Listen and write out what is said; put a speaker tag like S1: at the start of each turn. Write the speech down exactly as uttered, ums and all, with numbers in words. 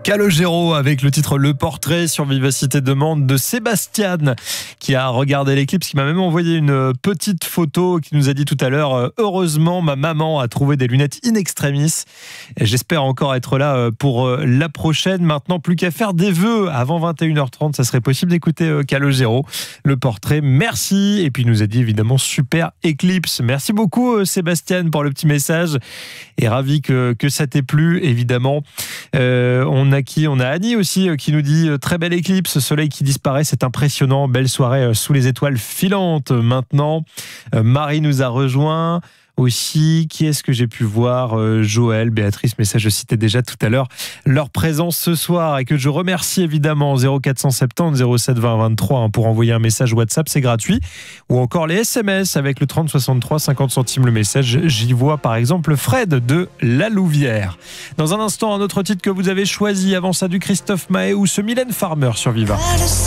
S1: Calogero avec le titre Le Portrait sur Vivacité Demande de Sébastien qui a regardé l'éclipse, qui m'a même envoyé une petite photo, qui nous a dit tout à l'heure « Heureusement, ma maman a trouvé des lunettes in extremis. » J'espère encore être là pour la prochaine. Maintenant, plus qu'à faire des vœux. Avant vingt et une heures trente, ça serait possible d'écouter Calogero, Le Portrait. Merci. Et puis, il nous a dit évidemment super éclipse. Merci beaucoup Sébastien pour le petit message. Et ravi que, que ça t'ait plu, évidemment. Euh, on a qui On a Annie aussi qui nous dit « Très belle éclipse, soleil qui disparaît, c'est impressionnant. Belle soirée sous les étoiles filantes. » Maintenant, Marie nous a rejoint aussi. Qui est-ce que j'ai pu voir? euh, Joël, Béatrice, mais ça je citais déjà tout à l'heure leur présence ce soir et que je remercie évidemment. Zéro quatre cent soixante-dix zéro sept vingt vingt-trois hein, pour envoyer un message WhatsApp, c'est gratuit, ou encore les S M S avec le trente soixante-trois, cinquante centimes le message. J'y vois par exemple Fred de La Louvière. Dans un instant, un autre titre que vous avez choisi. Avant ça, du Christophe Maé ou ce Mylène Farmer sur Viva.